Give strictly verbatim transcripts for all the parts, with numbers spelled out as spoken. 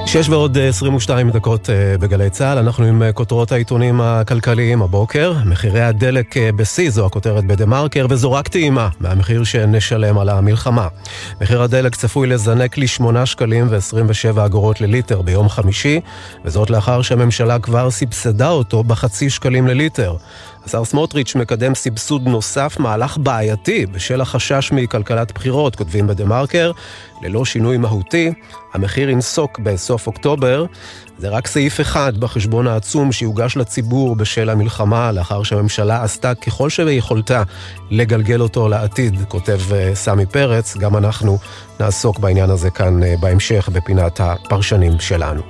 שש ועוד עשרים ושתיים דקות בגלי צהל, אנחנו עם כותרות העיתונים הכלכליים הבוקר. מחירי הדלק בסי, זו הכותרת בדה-מרקר, וזו רק טעימה מהמחיר שנשלם על המלחמה. מחיר הדלק צפוי לזנק ל-שמונה שקלים ו-עשרים ושבע אגורות לליטר ביום חמישי, וזאת לאחר שהממשלה כבר סבסדה אותו בחצי שקלים לליטר. השר סמוטריץ' מקדם סבסוד נוסף, מהלך בעייתי בשל החשש מכלכלת בחירות, כותבים בדה-מרקר. ללא שינוי מהותי, המחיר ינסוק בסוף אוקטובר. זה רק סעיף אחד בחשבון העצום שיוגש לציבור בשל המלחמה, לאחר שהממשלה עשתה ככל שביכולתה לגלגל אותו לעתיד, כותב סמי פרץ. גם אנחנו נעסוק בעניין הזה כאן בהמשך בפינת הפרשנים שלנו.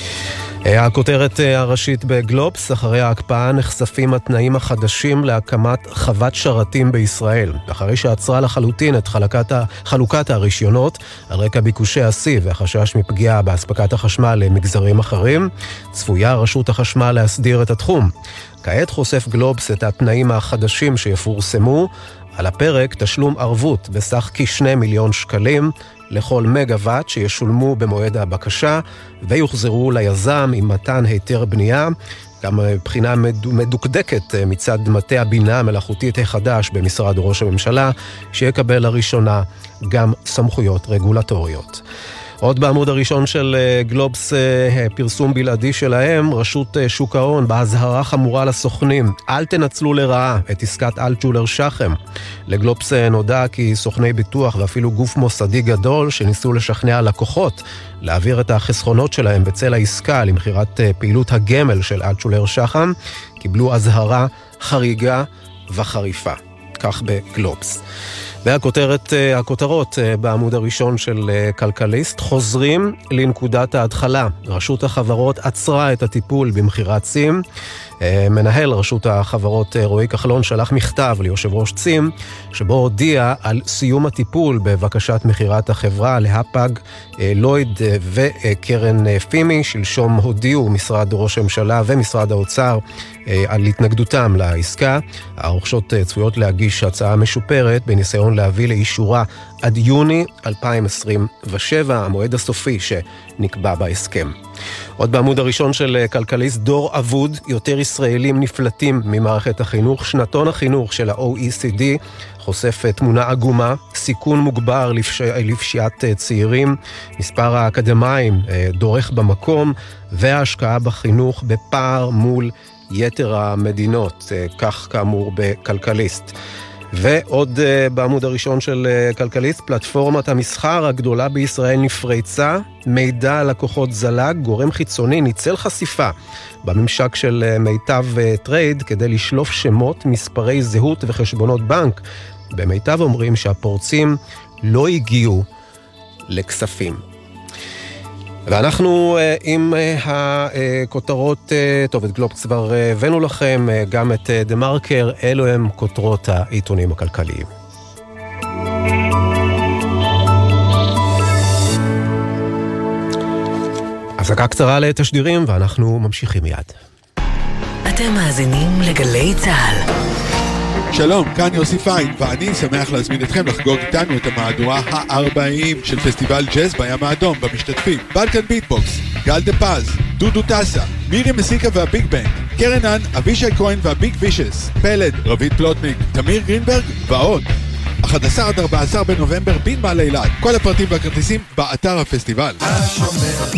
הכותרת הראשית בגלובס, אחרי ההקפאה נחשפים התנאים החדשים להקמת חוות שרתים בישראל. אחרי שעצרה לחלוטין את חלוקת, חלוקת הרישיונות על רקע ביקושי הסי והחשש מפגיעה בהספקת החשמל למגזרים אחרים, צפויה רשות החשמל להסדיר את התחום. כעת חושף גלובס את התנאים החדשים שיפורסמו. על הפרק תשלום ערבות בסך כשני מיליון שקלים לכל מגוואט שישולמו במועד הבקשה ויוחזרו ליזם עם מתן היתר בנייה. גם בחינה מדוקדקת מצד מטה הבינה המלאכותית החדש במשרד ראש הממשלה, שיקבל לראשונה גם סמכויות רגולטוריות. עוד בעמוד הראשון של גלובס, פרסום בלעדי שלהם, רשות שוק ההון בהזהרה חמורה לסוכנים, אל תנצלו לרעה את עסקת אלטשולר שחם. לגלובס נודע כי סוכני ביטוח ואפילו גוף מוסדי גדול שניסו לשכנע לקוחות להעביר את החסכונות שלהם בצל העסקה למחירת פעילות הגמל של אלטשולר שחם, קיבלו הזהרה חריגה וחריפה. כך בגלובס. והכותרת, הכותרות בעמוד הראשון של כלכליסט, חוזרים לנקודת ההתחלה. רשות החברות עצרה את הטיפול במחירת צים. מנהל רשות החברות רועי כחלון שלח מכתב ליושב ראש צים, שבו הודיע על סיום הטיפול בבקשת מחירת החברה להפג, לויד וקרן פימי. שלשום הודיעו משרד ראש הממשלה ומשרד האוצר על התנגדותם לעסקה. הרוכשות צפויות להגיש הצעה משופרת בניסיון להביא לאישורה עד יוני אלפיים עשרים ושבע, המועד הסופי שנקבע בהסכם. עוד בעמוד הראשון של כלכליסט, דור אבוד, יותר ישראלים נפלטים ממערכת החינוך. שנתון החינוך של ה-או אי סי די חושף תמונה עגומה, סיכון מוגבר לפש... לפשיעת צעירים, מספר האקדמיים דורך במקום, וההשקעה בחינוך בפער מול יתר המדינות, כך כאמור בכלכליסט. ועוד בעמוד הראשון של כלכליסט, פלטפורמת המסחר הגדולה בישראל נפרצה, מידע לקוחות זלג, גורם חיצוני ניצל חשיפה בממשק של מיטב טרייד כדי לשלוף שמות, מספרי זהות וחשבונות בנק. במיטב אומרים שהפורצים לא הגיעו לכספים. ואנחנו עם הכותרות, טוב, את גלובס כבר הבאנו לכם, גם את דה-מרקר, אלו הם כותרות העיתונים הכלכליים. הפסקה קצרה לתשדירים, ואנחנו ממשיכים מיד. אתם מאזינים לגלי צהל. שלום, כאן יוסי פיין, ואני שמח להזמין אתכם לחגוג איתנו את המהדורה ה-ארבעים של פסטיבל ג'אז בים האדום. במשתתפים בלקן ביטבוקס, גל דה פז, דודו טסה, מירי מסיקה והביג בנד, קרנן, אבישי כהן והביג וישס, פלד, רבית פלוטניק, תמיר גרינברג ועוד. אחד עשר עד ארבעה עשר בנובמבר בין מעלה אילת. כל הפרטים והכרטיסים באתר הפסטיבל. השומר